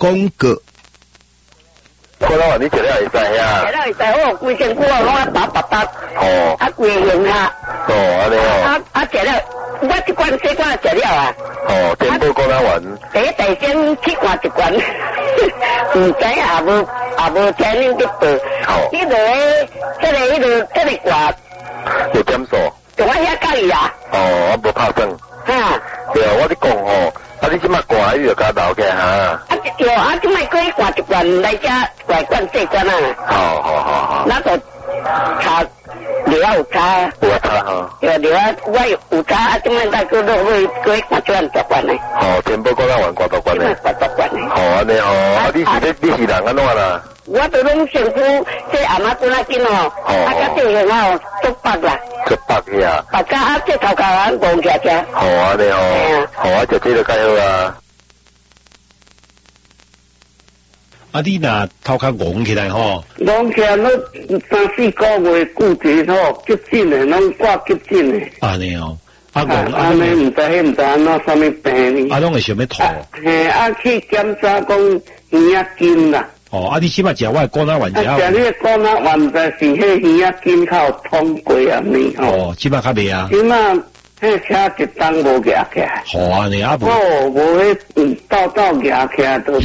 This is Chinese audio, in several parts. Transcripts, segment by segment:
广告。 过了你食了会使呀？ 食了会使，我规身躯拢啊打白白。 哦。 啊，规个型下。 哦，安尼哦。 食了，我一罐小罐食了啊。 哦，天宝果仔丸。 第先去看一罐，唔知也无听恁得报。 好。 迄个挂。 有点数。 同我遐介意啊。 哦，我无拍算。 哈。 对啊，我咧讲吼，啊你即马挂你就加留起哈。啊， 有啊，即摆可以挂一罐来遮来罐细罐啊。 好。 那个茶料有茶。 有茶吼。 有料啊，我有茶啊，即摆再搁落去搁挂一罐十罐嘞。 好，天宝果仔丸挂多罐嘞。 挂多罐嘞。 好安尼吼，啊你是人安怎啦？ 我都拢身躯这阿妈滚啊紧哦，啊甲这个哦足白啦， 足白呀， 白甲啊这头壳啊戆起来。 好安尼哦，好啊，食这个介好啊。 啊，你若头壳戆起来吼， 戆起来拢3-4个月固定吼，急诊的拢挂急诊的。 安尼哦，啊戆安尼唔知安怎什么病呢？ 啊，拢会想要吐。 嘿，啊去检查讲耳仔筋啦。 哦，啊！你起码食我果仔丸食。 食你个果仔丸就是迄耳仔筋较有通过啊呢吼。 哦，起码较袂啊。 起码迄车一档无夹起来。 好啊，你啊无。 哦，无迄倒夹起来都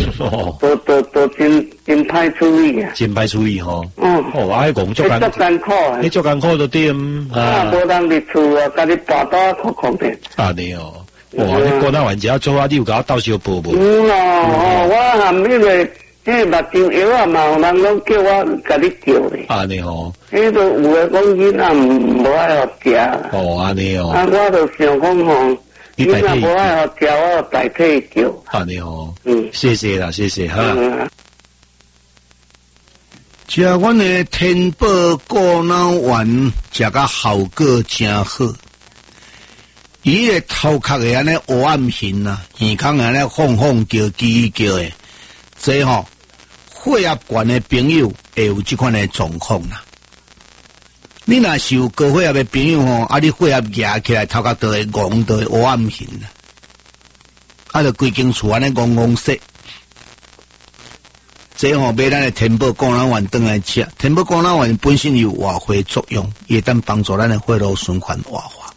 真歹处理啊。 真歹处理吼。 哦， 啊，迄工作艰苦。 你做艰苦都对啊，无当伫厝啊，家己跋倒哭哭的。 啊，你哦。哇，你果仔丸只要做啊，你有甲我斗小报无？ 有啦，我含迄个。迄目睭药啊，嘛有人拢叫我甲你叫咧。安尼吼。 迄都有诶讲囡仔无爱互食。 哦，安尼哦。 啊，我就想讲吼，囡仔无爱互食，我代替叫。 安尼吼。谢谢啦，谢谢哈。 食阮诶天宝果脑丸，食甲效果真好。伊诶头壳会安尼黑暗形啊，耳孔安尼晃晃叫叽叫诶，这吼。血压悬的朋友会有这款的状况啦。你若是有高血压的朋友吼，啊，你血压压起来，头壳都会戆，都会黑暗形啦。啊，就规间厝安尼戆戆说。这吼买咱的天宝果脑丸转来吃，天宝果脑丸本身有活血作用，也当帮助咱的血路循环活化。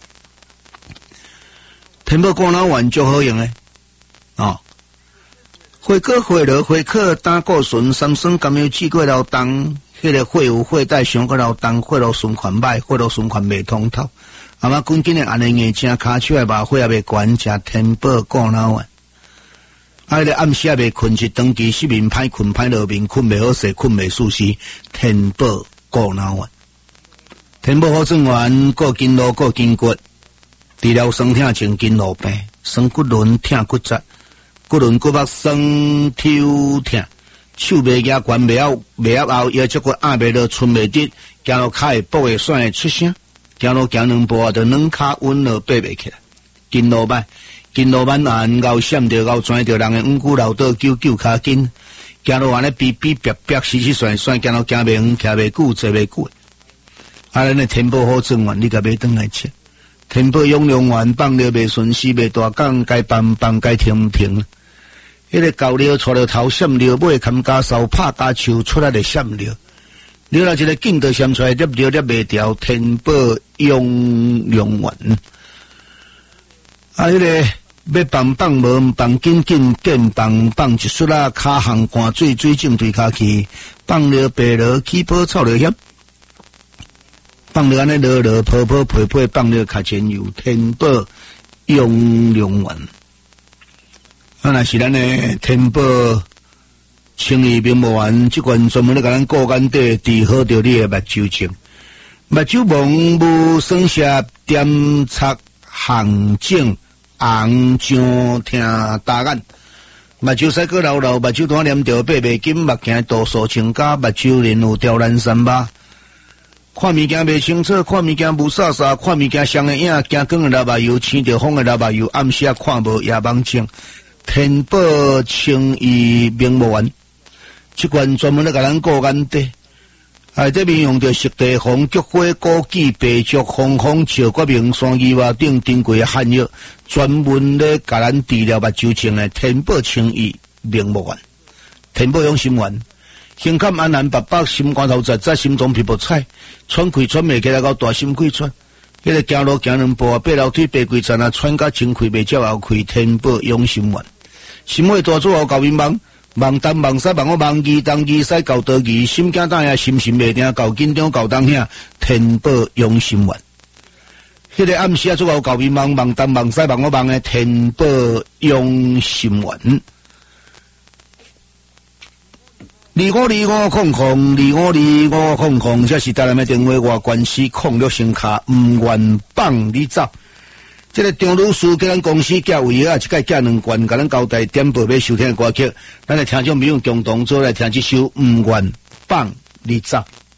天宝果脑丸足好用诶，哦。血果、血螺、血壳、胆固醇、三酸甘油酯过流重，迄个血有血带上过流重，血路循环歹，血路循环袂通透。阿妈赶紧的安尼硬正骹手的肉血也袂悬，食天宝果脑丸。啊，个暗时也袂困，一长期失眠歹困，歹落眠，困袂好势，困袂舒适。天宝果脑丸，天宝好转丸，过筋络，过筋骨，治疗酸痛、静筋络病，酸骨轮、疼骨折。骨轮骨膜酸抽疼，手袂举悬，袂压后，腰脊骨压袂落，寸袂直，行路骹会跛会酸会出声，行路行两步啊，就软骹稳了爬袂起来。筋络歹，筋络慢按咬闪着咬转着人的五骨老倒揪骹筋，行路安尼逼逼逼逼，死酸，行路行袂远，徛袂久，坐袂久。啊，咱的天宝好转丸，你甲买转来吃。天宝养良丸放了袂顺时，袂大讲，该放该停。迄个高料出了头闪料，尾砍加扫拍加球出来的闪料，了一个劲都闪出来，捏袂掉。天宝用良丸，啊，迄个要放无放紧，见放一束啦，骹项汗水浸对骹去，放了白了起泡臭了险，放了安尼落泡皮，放了较前油。天宝用良丸。啊，若是咱的天宝清益明目丸，即款专门咧甲咱顾眼底治好着你的目睭症。目睭蒙无酸涩、点擦、红肿、红肿、疼大眼，目睭使个流，目睭单黏着爬袂紧，目镜度数清假，目睭连有刁难三巴。看物件袂清楚，看物件无煞，看物件双个影，惊光的目油，青着风的目油，暗时看无夜盲症。天宝清益明目丸，即款专门咧甲咱顾眼底，这边用着熟地黄、菊花、枸杞、白术、红枫、石决明、山榆外等珍贵汉药，专门咧甲咱治疗目睭症的天宝清益明目丸。 天宝养心丸。胸坎安然白白，心肝头窄窄，心中皮薄彩，喘气喘袂起来，到大心气喘。迄个行路行两步啊，八楼腿爬几层啊，喘甲前开袂照后开，天宝养心丸。心尾大主后搞面忙，忙东忙西忙我忙义东义西搞倒义，心惊胆呀，心神袂定，搞紧张搞当遐，天宝养心丸。迄个暗时啊，主后搞面忙，忙东忙西忙我忙诶，天宝养心丸。252500，252500，这是台南的电话，外关系控约声卡，唔愿放你走。这个张女士给咱公司寄位啊，一届寄2罐，甲咱交代点播要收听的歌曲，咱来听众朋友共同做来听这首《唔愿放你走》。